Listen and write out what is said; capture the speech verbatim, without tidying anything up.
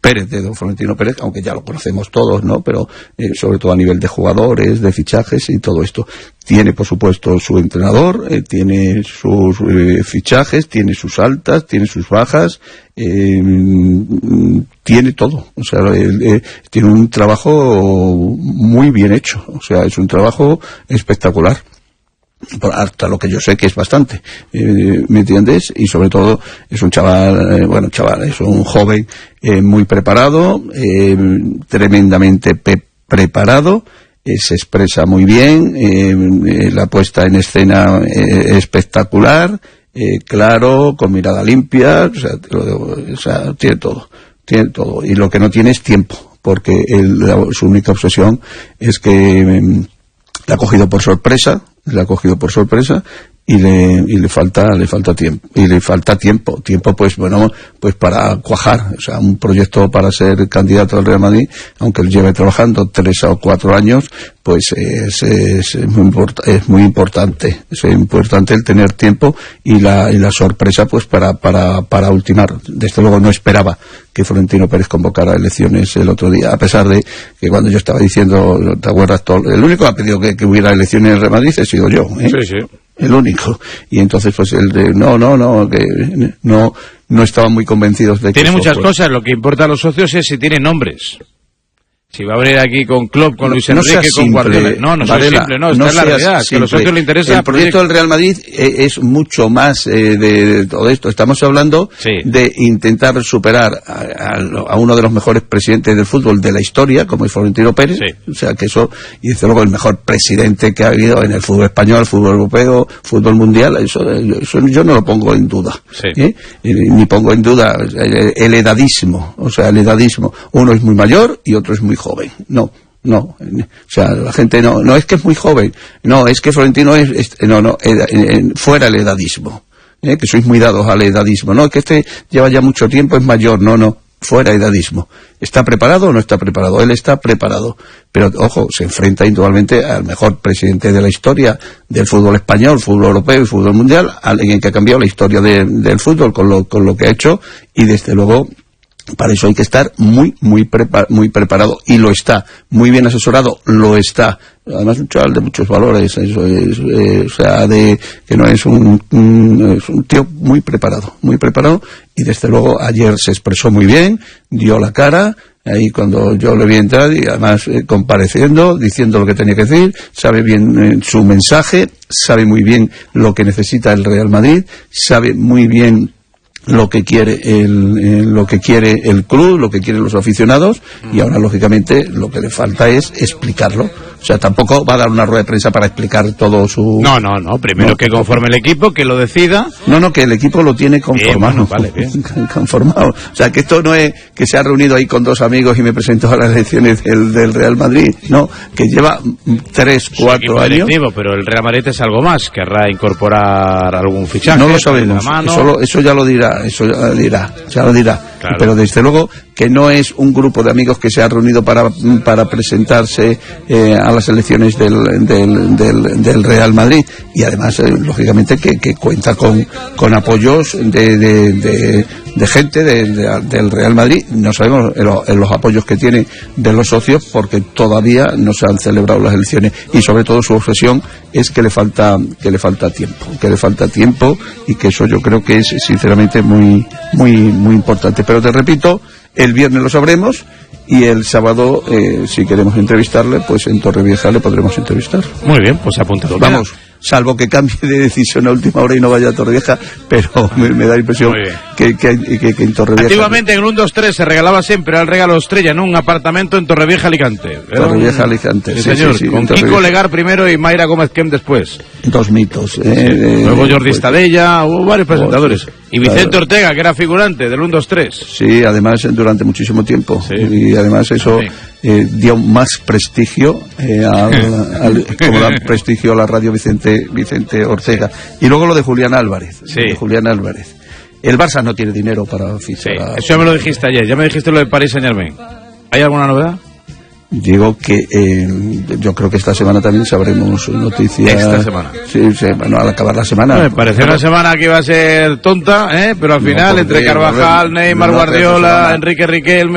Pérez, de don Florentino Pérez, aunque ya lo conocemos todos, ¿no? Pero eh, sobre todo a nivel de jugadores, de fichajes y todo esto. Tiene, por supuesto, su entrenador, eh, tiene sus eh, fichajes, tiene sus altas, tiene sus bajas, eh, tiene todo. O sea, eh, eh, tiene un trabajo muy bien hecho. O sea, es un trabajo espectacular. Hasta lo que yo sé que es bastante, eh, ¿me entiendes? Y sobre todo es un chaval, eh, bueno, chaval, es un joven eh, muy preparado, eh, tremendamente pe- preparado, eh, se expresa muy bien, eh, eh, la puesta en escena eh, espectacular, eh, claro, con mirada limpia, o sea, te lo digo, o sea, tiene todo, tiene todo, y lo que no tiene es tiempo, porque él, la, su única obsesión es que eh, la ha cogido por sorpresa, le ha cogido por sorpresa y le y le falta le falta tiempo y le falta tiempo tiempo pues bueno pues para cuajar, o sea, un proyecto para ser candidato al Real Madrid, aunque él lleve trabajando tres o cuatro años, pues es, es, es muy import- es muy importante es importante el tener tiempo y la y la sorpresa pues para para para ultimar. Desde luego no esperaba que Florentino Pérez convocara elecciones el otro día, a pesar de que cuando yo estaba diciendo, ¿te acuerdas? Todo, el único que ha pedido que, que hubiera elecciones en el Real Madrid he sido yo, ¿eh? Sí, sí. El único. Y entonces pues el de no, no, no, que no no estaban muy convencidos de que tiene muchas fuera. cosas, lo que importa a los socios es si tiene nombres. Si va a venir aquí con Klopp, con No, Luis no Enrique, con simple, Guardiola. No, no Varela, es simple, no, esta no es la realidad, que a los socios les interesa. El proyecto del Real Madrid eh, es mucho más eh, de, de todo esto. Estamos hablando sí. de intentar superar a, a, a uno de los mejores presidentes del fútbol de la historia, como es Florentino Pérez. Sí. O sea, que eso, y desde luego el mejor presidente que ha habido en el fútbol español, fútbol europeo, fútbol mundial, eso, eso yo no lo pongo en duda. Sí. ¿eh? Ni pongo en duda el, el edadismo, o sea, el edadismo. Uno es muy mayor y otro es muy joven. No. No, o sea, la gente no, no es que es muy joven, no, es que Florentino es, es no, no, ed, ed, fuera el edadismo, ¿eh? Que sois muy dados al edadismo, no, es que este lleva ya mucho tiempo, es mayor, no, no, fuera edadismo. ¿Está preparado o no está preparado? Él está preparado, pero ojo, se enfrenta indudablemente al mejor presidente de la historia del fútbol español, fútbol europeo y fútbol mundial, alguien que ha cambiado la historia de, del fútbol con lo, con lo que ha hecho, y desde luego para eso hay que estar muy, muy, prepa- muy preparado, y lo está, muy bien asesorado, lo está. Además, un chaval de muchos valores, eso es, eh, o sea, de que no es un, un, es un tío muy preparado, muy preparado, y desde luego ayer se expresó muy bien, dio la cara, ahí cuando yo le vi entrar, y además eh, compareciendo, diciendo lo que tenía que decir, sabe bien eh, su mensaje, sabe muy bien lo que necesita el Real Madrid, sabe muy bien lo que quiere el, el lo que quiere el club, lo que quieren los aficionados, y ahora lógicamente lo que le falta es explicarlo. O sea, tampoco va a dar una rueda de prensa para explicar todo su... No, no, no, primero no, que conforme el equipo, que lo decida. No, no, que el equipo lo tiene conformado. Bien, bueno, vale, bien. Conformado. O sea, que esto no es que se ha reunido ahí con dos amigos y me presentó a las elecciones del, del Real Madrid. No, que lleva tres, cuatro años. Directivo, pero el Real Madrid es algo más, querrá incorporar algún fichaje. No lo sabemos, eso, lo, eso ya lo dirá, eso ya lo dirá, ya lo dirá. Claro. Pero desde luego que no es un grupo de amigos que se ha reunido para, para presentarse eh, a las elecciones del, del, del, del Real Madrid, y además eh, lógicamente que, que cuenta con, con apoyos de, de, de, de gente de, de, del Real Madrid. No sabemos los, los apoyos que tiene de los socios, porque todavía no se han celebrado las elecciones, y sobre todo su obsesión es que le falta que le falta tiempo, que le falta tiempo, y que eso yo creo que es sinceramente muy muy muy importante. Pero te repito, el viernes lo sabremos, y el sábado, eh, si queremos entrevistarle, pues en Torrevieja le podremos entrevistar. Muy bien, pues apuntado. Vamos, salvo que cambie de decisión a última hora y no vaya a Torrevieja, pero me, me da la impresión que, que, que, que en Torrevieja... Antiguamente en un dos tres se regalaba siempre el regalo estrella en un apartamento en Torrevieja, Alicante. Torrevieja, Alicante, sí, sí, señor, sí, sí, con Kiko Legar primero y Mayra Gómez Kem después. Dos mitos. Eh, sí. eh, Luego Jordi pues, Stadella, hubo varios presentadores. Pues, y Vicente claro. Ortega, que era figurante del un dos tres. Sí, además durante muchísimo tiempo. Sí. Y además eso sí. eh, dio más prestigio, eh, al, al, como da prestigio a la radio Vicente, Vicente Ortega. Y luego lo de Julián Álvarez. Sí. De Julián Álvarez. El Barça no tiene dinero para fichar. Sí. A... Eso ya me lo dijiste ayer, ya me dijiste lo de Paris Saint-Germain. ¿Hay alguna novedad? Digo que eh, yo creo que esta semana también sabremos noticias. Esta semana. Sí, sí, bueno, al acabar la semana. Me pareció una semana que iba a ser tonta, ¿eh? Pero al final, no, entre Carvajal, Neymar, Guardiola, Enrique Riquelme.